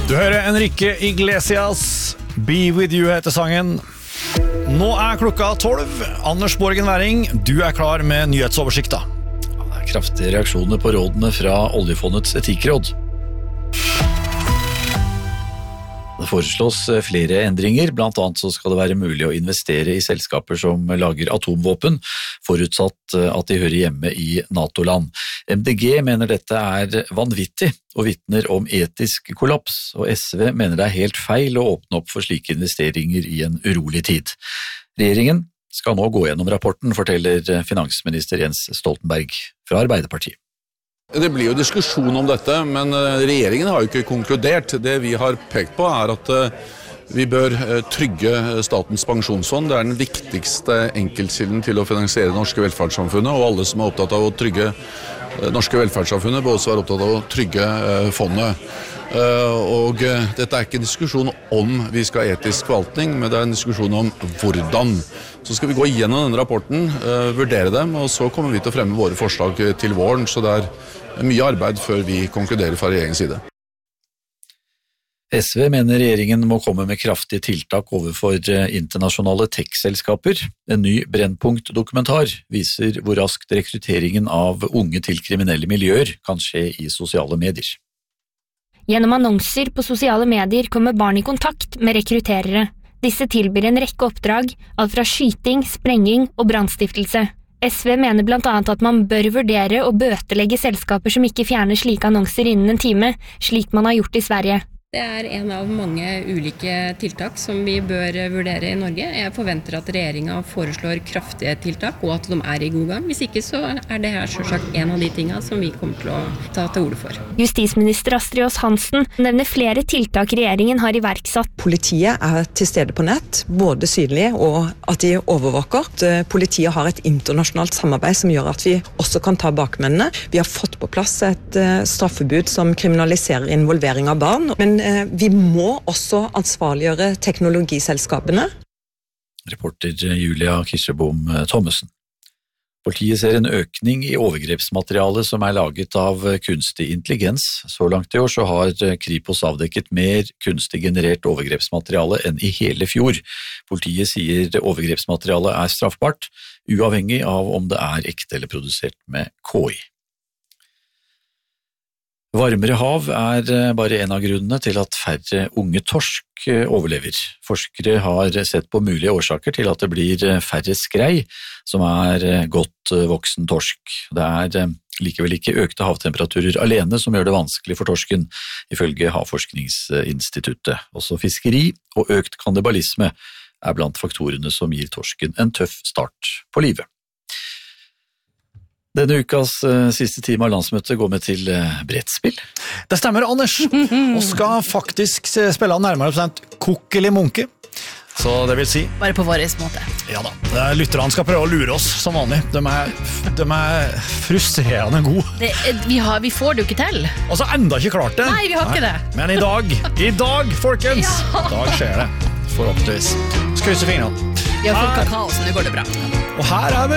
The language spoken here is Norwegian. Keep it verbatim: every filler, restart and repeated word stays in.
Du hører Enrique Iglesias, Be With You heter sangen. Nå er klokka tolv. Anders Borgen Væring, du er klar med nyhetsoversikta. Det er kraftige reaksjoner på rådene fra Oljefondets etikkråd. Det foreslås flere endringer, blant annet så skal det være mulig å investere i selskaper som lager atomvåpen, forutsatt at de hører hjemme i NATO-land. M D G mener dette er vanvittig og vitner om etisk kollaps, og S V mener det er helt feil å åpne opp for slike investeringer i en urolig tid. Regjeringen skal nå gå gjennom rapporten, forteller finansminister Jens Stoltenberg fra Arbeiderpartiet. Det blir jo diskusjon om dette, men regjeringen har jo ikke konkludert. Det vi har pekt på er at vi bør trygge Statens pensjonsfond. Det er den viktigste enkeltkilden til å finansiere det norske velferdssamfunnet, og alle som er opptatt av å trygge det norske velferdssamfunnet bør også være opptatt av å trygge fondet. Og dette er ikke en diskusjon om vi skal ha etisk forvaltning, men det er en diskusjon om hvordan. Så skal vi gå gjennom denne rapporten, vurdere dem, og så kommer vi til å fremme våre forslag til våren, så det er mye arbeid før vi konkluderer fra regjeringens side. S V mener regjeringen må komme med kraftige tiltak overfor internasjonale tech-selskaper. En ny Brennpunkt-dokumentar viser hvor raskt rekrutteringen av unge til kriminelle miljøer kan skje i sosiale medier. Gjennom annonser på sosiale medier kommer barn i kontakt med rekrutterere. Disse tilbyr en rekke oppdrag, alt fra skyting, sprenging og brannstiftelse. S V mener blant annet at man bør vurdere å bøtelegge selskaper som ikke fjerner slike annonser innen en time, slik man har gjort i Sverige. Det er en av mange ulike tiltak som vi bør vurdere i Norge. Jeg forventer at regjeringen foreslår kraftige tiltak, og at de er i god gang. Hvis ikke så er det her selvsagt en av de tingene som vi kommer til å ta til orde for. Justisminister Astrid Aas Hansen nevner flere tiltak regjeringen har iverksatt. Politiet er til stede på nett, både synlig og at de overvåker. Politiet har et internasjonalt samarbeid som gjør at vi også kan ta bakmennene. Vi har fått på plass et straffebud som kriminaliserer involvering av barn, men vi må også ansvarliggjøre teknologiselskapene. Reporter Julia Kirsebom Thommessen. Politiet ser en økning i overgrepsmateriale som er laget av kunstig intelligens. Så langt i år så har Kripos avdekket mer kunstig generert overgrepsmateriale enn i hele fjor. Politiet sier overgrepsmateriale er straffbart, uavhengig av om det er ekte eller produsert med K I. Varmere hav er bare en av grunnene til at færre unge torsk overlever. Forskere har sett på mulige årsaker til at det blir færre skrei, som er godt voksen torsk. Det er likevel ikke økte havtemperaturer alene som gjør det vanskelig for torsken, ifølge Havforskningsinstituttet. Også fiskeri og økt kannibalisme er blant faktorene som gir torsken en tøff start på livet. Denne ukas uh, siste time av landsmøtet går med til uh, brettspill. Det stemmer, Anders. Og skal faktisk spille nærmere prosent kokkeli-munke. Så det vil si... Bare på vår måte. Ja da. Lytterne skal prøve å lure oss som vanlig. De er, de er frustrerende gode. Det, vi, har, vi får det jo ikke til. Og så enda ikke klart det. Nei, vi har ikke det. Men i dag, i dag, folkens, ja. I dag skjer det. Forhåpentligvis. Skrysse fingrene. Vi har fått kakao, så nå går det bra. Og her er